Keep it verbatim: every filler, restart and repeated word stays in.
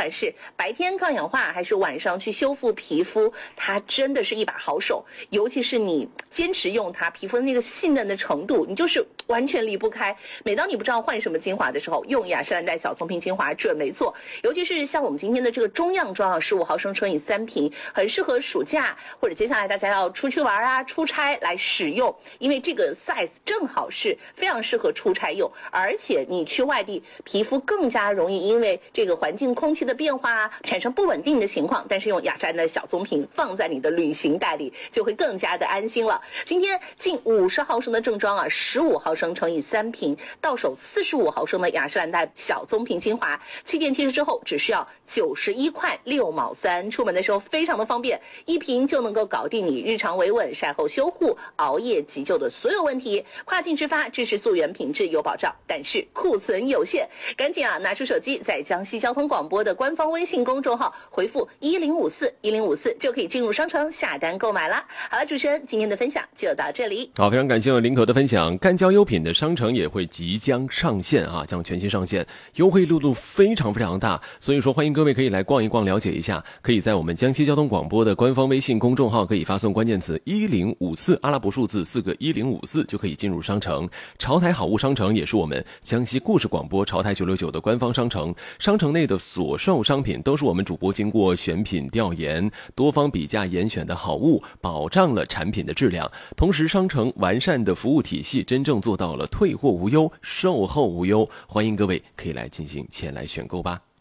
管是白天抗氧化还是晚上去修复皮肤，它真的是一把好手。尤其是你坚持用它，皮肤的那个细嫩的程度，你就是完全离不开。每当你不知道换什么精华的时候，用雅诗兰黛小棕瓶精华准没错。尤其是像我们今天的这个中样装啊，十五毫升乘以三瓶，很适合暑假或者接下来大家要出去玩啊、出差来使用，因为这个 size 正好是非常适合出差用，而且你去外地，皮肤更加容易因为这个环境空气的变化啊，产生不稳定的情况，但是用雅诗兰黛小棕瓶放在你的旅行袋里，就会更加的安心了。今天近五十毫升的正装啊，十五毫升乘以三瓶，到手四十五毫升的雅诗兰黛小棕瓶精华，七点七十之后只需要九十一块六毛三，出门的时候非常的方便，一瓶就能够搞定你日常维稳、晒后修护、熬夜急救的所有问题。跨境直发，支持溯源，品质有保障，但是库存有限，赶紧啊拿出手机，在江西交通广播的官方微信公众号回复一零五四一零五四就可以进入商城下单购买啦。好了，主持人今天的分享就到这里。 好，非常感谢林可的分享。干胶优品的商城也会即将上线啊，将全新上线，优惠力度非常非常大，所以说欢迎各位可以来逛一逛，了解一下。可以在我们江西交通广播的官方微信公众号，可以发送关键词一零五四阿拉伯数字四个一零五四就可以进入商城。潮台好物商城也是我们江西故事广播潮台九六九的官方商城，商城内的所售商品都是我们主播经过选品调研、多方比价严选的好物，保障了产品的质量。同时商城完善的服务体系，真正做到了退货无忧、售后无忧，欢迎各位可以来进行前来选购吧。